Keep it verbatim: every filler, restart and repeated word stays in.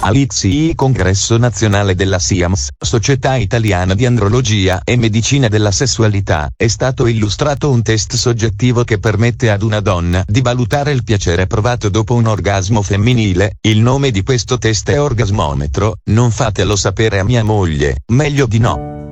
All'I Z I, Congresso Nazionale della SIAMS, Società Italiana di Andrologia e Medicina della Sessualità, è stato illustrato un test soggettivo che permette ad una donna di valutare il piacere provato dopo un orgasmo femminile. Il nome di questo test è Orgasmometro. Non fatelo sapere a mia moglie, meglio di no.